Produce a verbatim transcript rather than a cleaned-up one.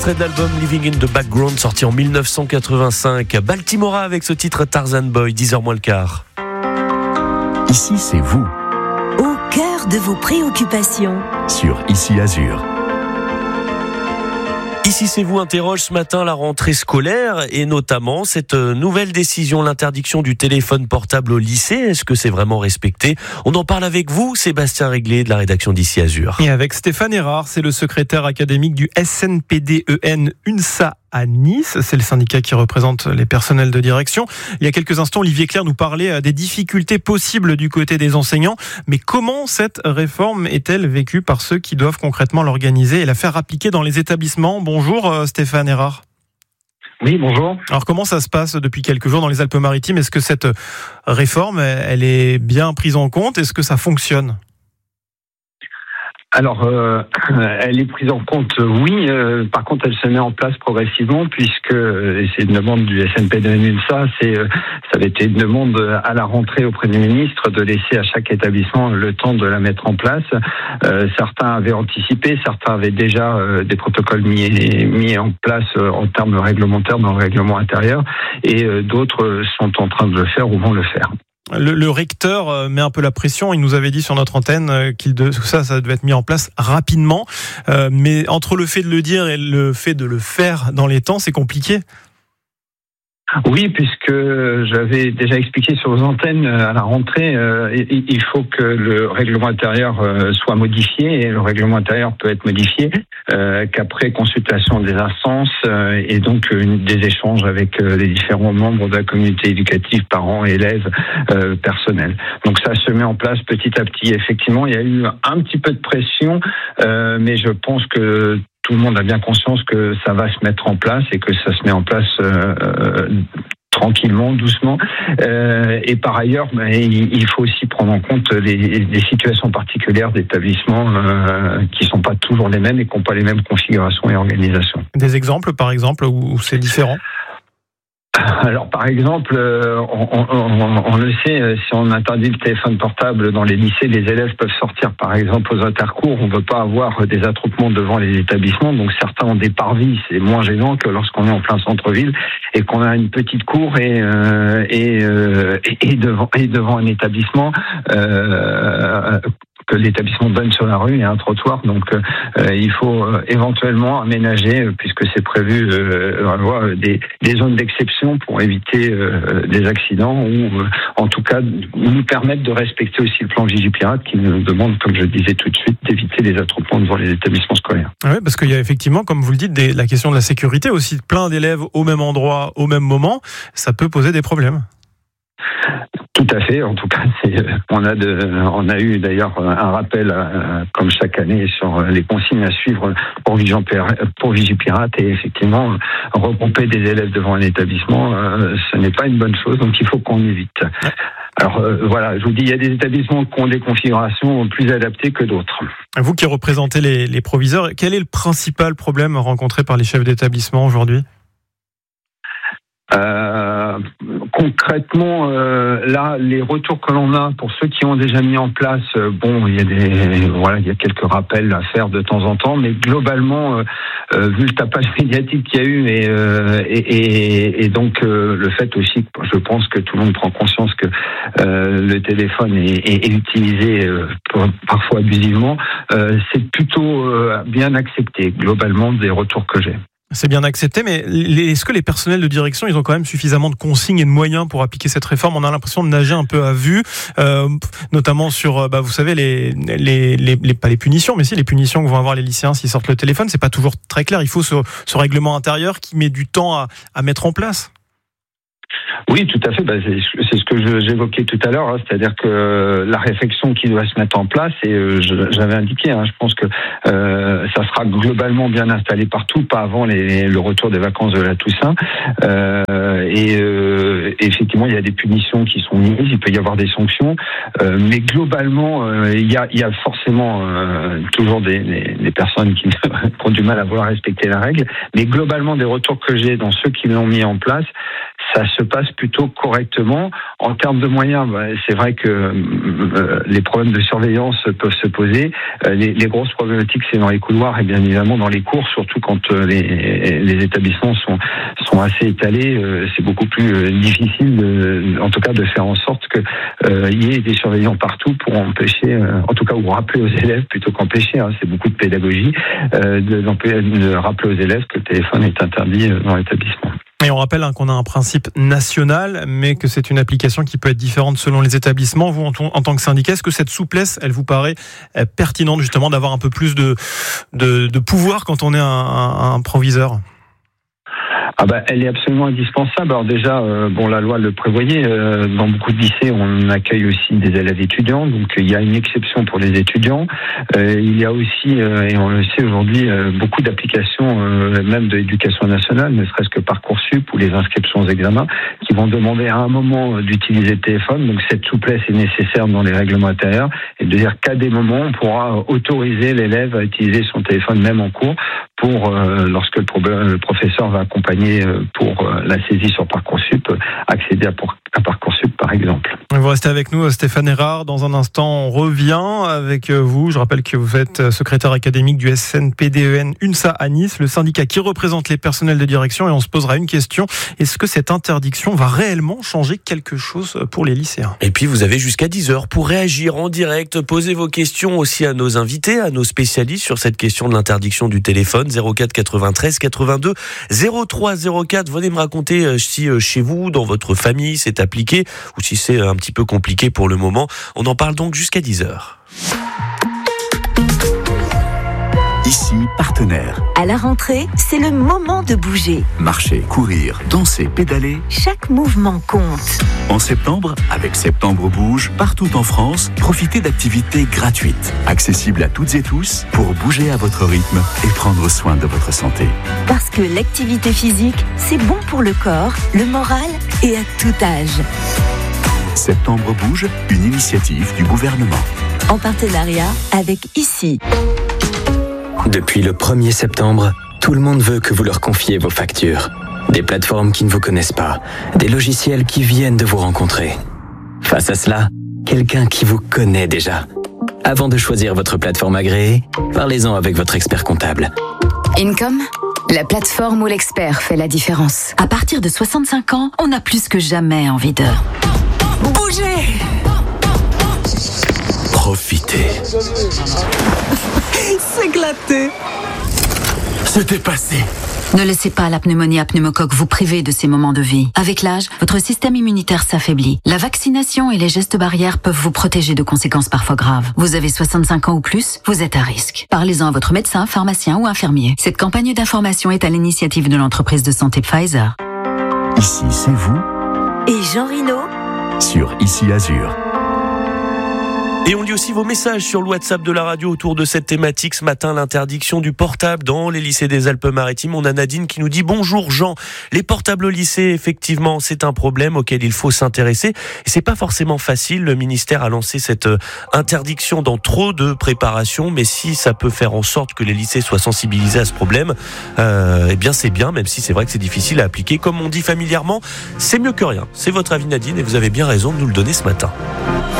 Extrait de l'album Living in the Background sorti en dix-neuf cent quatre-vingt-cinq. Baltimora avec ce titre Tarzan Boy, dix heures moins le quart. Ici c'est vous. Au cœur de vos préoccupations. Sur Ici Azur. Ici c'est vous interroge ce matin la rentrée scolaire et notamment cette nouvelle décision, l'interdiction du téléphone portable au lycée. Est-ce que c'est vraiment respecté ? On en parle avec vous, Sébastien Réglé de la rédaction d'Ici Azur. Et avec Stéphane Erard, c'est le secrétaire académique du S N P D E N UNSA à Nice. C'est le syndicat qui représente les personnels de direction. Il y a quelques instants, Olivier Clerc nous parlait des difficultés possibles du côté des enseignants. Mais comment cette réforme est-elle vécue par ceux qui doivent concrètement l'organiser et la faire appliquer dans les établissements ? Bonjour Stéphane Erard. Oui, bonjour. Alors comment ça se passe depuis quelques jours dans les Alpes-Maritimes ? Est-ce que cette réforme, elle est bien prise en compte ? Est-ce que ça fonctionne ? Alors, euh, elle est prise en compte, oui. Euh, par contre, elle se met en place progressivement puisque, et c'est une demande du S N P D E N UNSA, c'est, euh, ça avait été une demande à la rentrée auprès du ministre de laisser à chaque établissement le temps de la mettre en place. Euh, certains avaient anticipé, certains avaient déjà euh, des protocoles mis, mis en place euh, en termes réglementaires dans le règlement intérieur, et euh, d'autres sont en train de le faire ou vont le faire. Le, le recteur met un peu la pression. Il nous avait dit sur notre antenne qu'il de, ça, ça devait être mis en place rapidement. Euh, mais entre le fait de le dire et le fait de le faire dans les temps, c'est compliqué. Oui, puisque j'avais déjà expliqué sur vos antennes à la rentrée, euh, il faut que le règlement intérieur euh, soit modifié, et le règlement intérieur peut être modifié euh, qu'après consultation des instances euh, et donc une, des échanges avec euh, les différents membres de la communauté éducative, parents, élèves, euh, personnel. Donc ça se met en place petit à petit. Effectivement, il y a eu un petit peu de pression, euh, mais je pense que tout le monde a bien conscience que ça va se mettre en place et que ça se met en place euh, euh, tranquillement, doucement. Euh, et par ailleurs, bah, il, il faut aussi prendre en compte les, les situations particulières d'établissements euh, qui sont pas toujours les mêmes et qui n'ont pas les mêmes configurations et organisations. Des exemples, par exemple, où, où c'est différent ? Alors, par exemple, euh, on, on, on, on le sait, si on interdit le téléphone portable dans les lycées, les élèves peuvent sortir, par exemple, aux intercours. On ne veut pas avoir des attroupements devant les établissements. Donc, certains ont des parvis. C'est moins gênant que lorsqu'on est en plein centre-ville et qu'on a une petite cour et, euh, et, euh, et, et, devant, et devant un établissement euh, que l'établissement donne sur la rue et un trottoir. Donc, euh, il faut euh, éventuellement aménager, puisque c'est prévu euh, dans la loi, des, des zones d'exception pour éviter euh, des accidents ou, euh, en tout cas, nous permettre de respecter aussi le plan Vigipirate qui nous demande, comme je le disais tout de suite, d'éviter les attroupements devant les établissements scolaires. Oui, parce qu'il y a effectivement, comme vous le dites, des, la question de la sécurité aussi. Plein d'élèves au même endroit, au même moment, ça peut poser des problèmes. Tout à fait. En tout cas, c'est, on a de, on a eu d'ailleurs un rappel, euh, comme chaque année, sur les consignes à suivre pour Vigipirate. Pour Vigipirate et effectivement, regrouper des élèves devant un établissement, euh, ce n'est pas une bonne chose. Donc, il faut qu'on évite. Alors euh, voilà, je vous dis, il y a des établissements qui ont des configurations plus adaptées que d'autres. Vous qui représentez les, les proviseurs, quel est le principal problème rencontré par les chefs d'établissement aujourd'hui ? Euh, concrètement, euh, là, les retours que l'on a pour ceux qui ont déjà mis en place, euh, bon, il y a des, voilà, il y a quelques rappels à faire de temps en temps, mais globalement, euh, euh, vu le tapage médiatique qu'il y a eu et euh, et, et, et donc euh, le fait aussi, je pense que tout le monde prend conscience que euh, le téléphone est, est, est utilisé euh, pour, parfois abusivement, euh, c'est plutôt euh, bien accepté globalement des retours que j'ai. C'est bien accepté, mais est-ce que les personnels de direction, ils ont quand même suffisamment de consignes et de moyens pour appliquer cette réforme ? On a l'impression de nager un peu à vue, euh, notamment sur, bah, vous savez, les, les, les, les, pas les punitions, mais si les punitions que vont avoir les lycéens s'ils sortent le téléphone, c'est pas toujours très clair. Il faut ce, ce règlement intérieur qui met du temps à, à mettre en place. Oui, tout à fait. Bah, c'est, c'est ce que je, j'évoquais tout à l'heure, hein, c'est-à-dire que la réflexion qui doit se mettre en place, et euh, je, j'avais indiqué, hein, je pense que euh, ça sera globalement bien installé partout, pas avant les, le retour des vacances de la Toussaint. Euh, et euh, effectivement, il y a des punitions qui sont mises, il peut y avoir des sanctions, euh, mais globalement, euh, il y a, il y a forcément euh, toujours des, des, des personnes qui, qui ont du mal à vouloir respecter la règle, mais globalement, des retours que j'ai dans ceux qui l'ont mis en place, ça se se passe plutôt correctement. En termes de moyens, bah, c'est vrai que euh, les problèmes de surveillance peuvent se poser. Euh, les, les grosses problématiques, c'est dans les couloirs et bien évidemment dans les cours, surtout quand euh, les, les établissements sont, sont assez étalés. Euh, c'est beaucoup plus euh, difficile, de, en tout cas, de faire en sorte qu'il euh, y ait des surveillants partout pour empêcher, euh, en tout cas, ou rappeler aux élèves plutôt qu'empêcher. Hein, c'est beaucoup de pédagogie euh, de, de rappeler aux élèves que le téléphone est interdit dans l'établissement. Et on rappelle hein, qu'on a un principe national, mais que c'est une application qui peut être différente selon les établissements. Vous, en, t- en tant que syndicat, est-ce que cette souplesse, elle vous paraît euh, pertinente justement d'avoir un peu plus de, de, de pouvoir quand on est un, un, un proviseur ? Ah bah, elle est absolument indispensable. Alors déjà, euh, bon, la loi le prévoyait. Euh, dans beaucoup de lycées, on accueille aussi des élèves étudiants, donc il y a une exception pour les étudiants. Euh, il y a aussi, euh, et on le sait aujourd'hui, euh, beaucoup d'applications, euh, même de l'éducation nationale, ne serait-ce que Parcoursup ou les inscriptions aux examens, qui vont demander à un moment d'utiliser le téléphone. Donc cette souplesse est nécessaire dans les règlements intérieurs, et de dire qu'à des moments, on pourra autoriser l'élève à utiliser son téléphone même en cours, pour euh, lorsque le, pro- le professeur va accompagner pour la saisie sur Parcoursup, accéder à, pour, à Parcoursup par exemple. Vous restez avec nous, Stéphane Erard. Dans un instant, on revient avec vous. Je rappelle que vous êtes secrétaire académique du S N P D E N UNSA à Nice, le syndicat qui représente les personnels de direction, et on se posera une question. Est-ce que cette interdiction va réellement changer quelque chose pour les lycéens ? Et puis vous avez jusqu'à dix heures pour réagir en direct, poser vos questions aussi à nos invités, à nos spécialistes sur cette question de l'interdiction du téléphone. zéro quatre quatre-vingt-treize quatre-vingt-deux zéro trois zéro quatre. Venez me raconter si chez vous, dans votre famille, c'est appliqué ou si c'est un petit peu compliqué pour le moment. On en parle donc jusqu'à dix heures. Ici, partenaire. À la rentrée, c'est le moment de bouger. Marcher, courir, danser, pédaler. Chaque mouvement compte. En septembre, avec Septembre Bouge, partout en France, profitez d'activités gratuites, accessibles à toutes et tous, pour bouger à votre rythme et prendre soin de votre santé. Parce que l'activité physique, c'est bon pour le corps, le moral et à tout âge. Septembre Bouge, une initiative du gouvernement. En partenariat avec Ici. Depuis le premier septembre, tout le monde veut que vous leur confiez vos factures. Des plateformes qui ne vous connaissent pas, des logiciels qui viennent de vous rencontrer. Face à cela, quelqu'un qui vous connaît déjà. Avant de choisir votre plateforme agréée, parlez-en avec votre expert comptable. Income, la plateforme où l'expert fait la différence. À partir de soixante-cinq ans, on a plus que jamais envie de bouger. Profitez. S'éclater. Se dépasser. Ne laissez pas la pneumonie à pneumocoque vous priver de ces moments de vie. Avec l'âge, votre système immunitaire s'affaiblit. La vaccination et les gestes barrières peuvent vous protéger de conséquences parfois graves. Vous avez soixante-cinq ans ou plus, vous êtes à risque. Parlez-en à votre médecin, pharmacien ou infirmier. Cette campagne d'information est à l'initiative de l'entreprise de santé Pfizer. Ici, c'est vous. Et Jean Rino Sur Ici Azur. Et on lit aussi vos messages sur le WhatsApp de la radio autour de cette thématique. Ce matin, l'interdiction du portable dans les lycées des Alpes-Maritimes. On a Nadine qui nous dit « Bonjour Jean, les portables au lycée, effectivement, c'est un problème auquel il faut s'intéresser. Et c'est pas forcément facile. Le ministère a lancé cette interdiction dans trop de préparations. Mais si ça peut faire en sorte que les lycées soient sensibilisés à ce problème, euh, eh bien c'est bien, même si c'est vrai que c'est difficile à appliquer. Comme on dit familièrement, c'est mieux que rien. » C'est votre avis Nadine et vous avez bien raison de nous le donner ce matin.